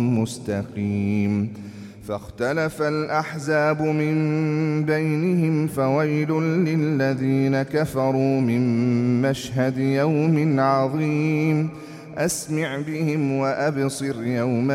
مستقيم. فاختلف الأحزاب من بينهم فويل للذين كفروا من مشهد يوم عظيم. أسمع بهم وأبصر يوم